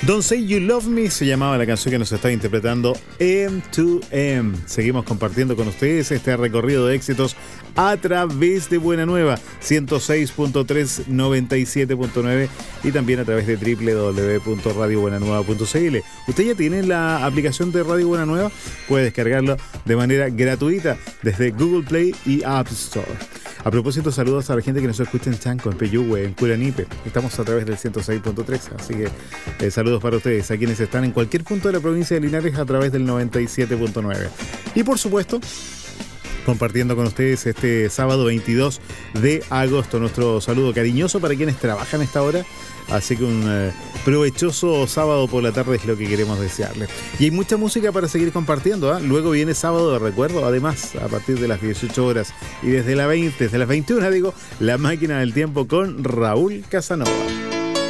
Don't Say You Love Me se llamaba la canción que nos está interpretando M2M. Seguimos compartiendo con ustedes este recorrido de éxitos a través de Buena Nueva 106.3, 97.9 y también a través de www.radiobuenanueva.cl. ¿Usted ya tiene la aplicación de Radio Buena Nueva? Puede descargarlo de manera gratuita desde Google Play y App Store. A propósito, saludos a la gente que nos escucha en Chanco, en Peyúgue, en Curanipe. Estamos a través del 106.3, así que saludos para ustedes, a quienes están en cualquier punto de la provincia de Linares a través del 97.9. Y por supuesto, compartiendo con ustedes este sábado 22 de agosto, nuestro saludo cariñoso para quienes trabajan a esta hora. Así que un provechoso sábado por la tarde es lo que queremos desearles. Y hay mucha música para seguir compartiendo, ¿eh? Luego viene sábado de recuerdo, además, a partir de las 18 horas y desde las 21, La Máquina del Tiempo con Raúl Casanova.